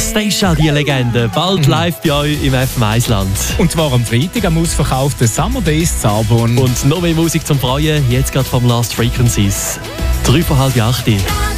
Anastacia, die Legende, bald live bei euch im FM1-Land. Und zwar am Freitag am ausverkauften Summer Days Zabon. Und noch mehr Musik zum Freuen, jetzt gerade vom Last Frequencies. 7:30.